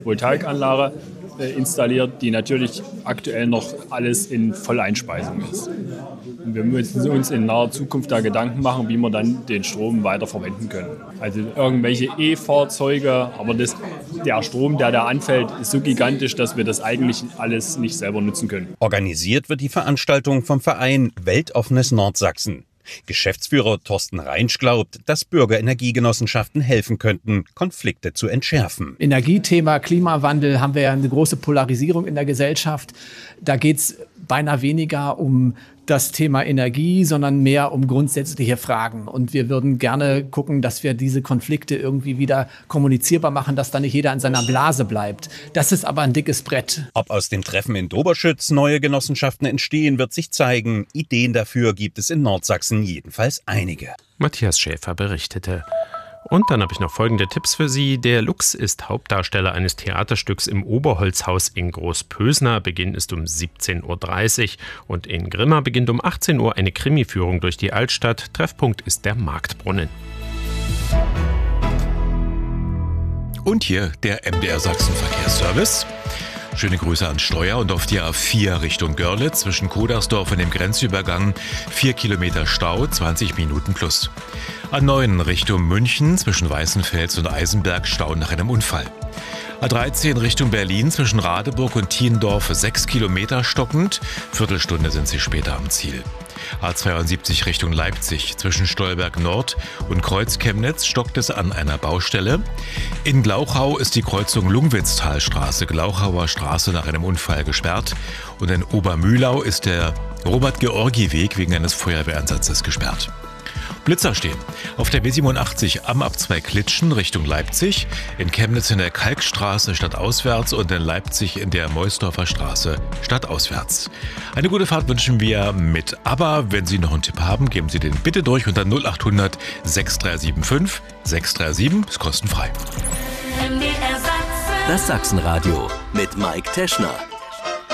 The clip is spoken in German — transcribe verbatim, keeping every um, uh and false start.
Photovoltaikanlage äh, installiert, die natürlich aktuell noch alles in Volleinspeisung ist. Und wir müssen uns in naher Zukunft da Gedanken machen, wie wir dann den Strom weiter verwenden können. Also irgendwelche E-Fahrzeuge, aber das, der Strom, der da anfällt, ist so gigantisch, dass wir das eigentlich alles nicht selber nutzen können. Organisiert wird die Veranstaltung vom Verein Weltoffenes Nordsachsen. Geschäftsführer Thorsten Reinsch glaubt, dass Bürgerenergiegenossenschaften helfen könnten, Konflikte zu entschärfen. Energiethema, Klimawandel, haben wir ja eine große Polarisierung in der Gesellschaft. Da geht es beinahe weniger um das Thema Energie, sondern mehr um grundsätzliche Fragen. Und wir würden gerne gucken, dass wir diese Konflikte irgendwie wieder kommunizierbar machen, dass da nicht jeder in seiner Blase bleibt. Das ist aber ein dickes Brett. Ob aus dem Treffen in Doberschütz neue Genossenschaften entstehen, wird sich zeigen. Ideen dafür gibt es in Nordsachsen jedenfalls einige. Matthias Schäfer berichtete. Und dann habe ich noch folgende Tipps für Sie. Der Lux ist Hauptdarsteller eines Theaterstücks im Oberholzhaus in Großpösner. Beginn ist um siebzehn Uhr dreißig und in Grimma beginnt um achtzehn Uhr eine Krimiführung durch die Altstadt. Treffpunkt ist der Marktbrunnen. Und hier der M D R Sachsen Verkehrsservice. Schöne Grüße an Steuer und auf die A vier Richtung Görlitz zwischen Kodersdorf und dem Grenzübergang vier Kilometer Stau, zwanzig Minuten plus. A neun Richtung München zwischen Weißenfels und Eisenberg Stau nach einem Unfall. A dreizehn Richtung Berlin zwischen Radeburg und Thiendorf sechs Kilometer stockend, Viertelstunde sind Sie später am Ziel. A zweiundsiebzig Richtung Leipzig zwischen Stolberg Nord und Kreuz-Chemnitz stockt es an einer Baustelle. In Glauchau ist die Kreuzung Lungwitztalstraße, Glauchauer Straße nach einem Unfall gesperrt. Und in Obermühlau ist der Robert-Georgi-Weg wegen eines Feuerwehreinsatzes gesperrt. Blitzer stehen. Auf der B siebenundachtzig am Abzweig Klitschen Richtung Leipzig, in Chemnitz in der Kalkstraße stadtauswärts und in Leipzig in der Meusdorfer Straße stadtauswärts. Eine gute Fahrt wünschen wir mit ABBA. Wenn Sie noch einen Tipp haben, geben Sie den bitte durch unter null acht hundert sechs drei sieben fünf sechs drei sieben, ist kostenfrei. Das Sachsenradio mit Mike Teschner.